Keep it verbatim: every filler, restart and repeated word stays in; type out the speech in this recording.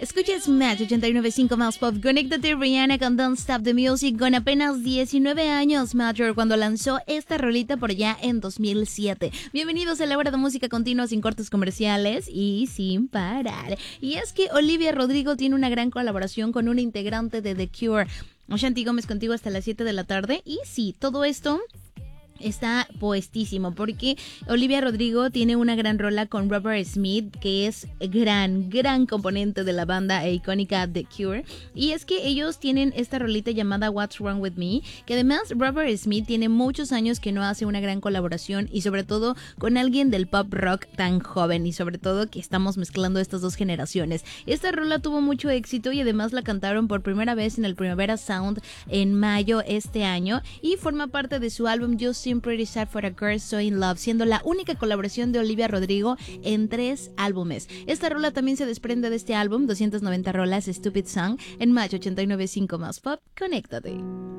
Escuchas Match ochenta y nueve punto cinco más pop. Conéctate, Rihanna con Don't Stop the Music, con apenas diecinueve años, Matter, cuando lanzó esta rolita por allá en dos mil siete. Bienvenidos a la hora de música continua, sin cortes comerciales y sin parar. Y es que Olivia Rodrigo tiene una gran colaboración con un integrante de The Cure. Ashanti Gómez contigo hasta las siete de la tarde. Y sí, todo esto está puestísimo porque Olivia Rodrigo tiene una gran rola con Robert Smith, que es gran, gran componente de la banda e icónica The Cure. Y es que ellos tienen esta rolita llamada What's Wrong With Me, que además Robert Smith tiene muchos años que no hace una gran colaboración, y sobre todo con alguien del pop rock tan joven, y sobre todo que estamos mezclando estas dos generaciones. Esta rola tuvo mucho éxito y además la cantaron por primera vez en el Primavera Sound en mayo este año, y forma parte de su álbum Just Seem Pretty Sad for a Girl So In Love, siendo la única colaboración de Olivia Rodrigo en tres álbumes. Esta rola también se desprende de este álbum, doscientas noventa rolas, Stupid Song, en Match ochenta y nueve punto cinco más pop. Conéctate.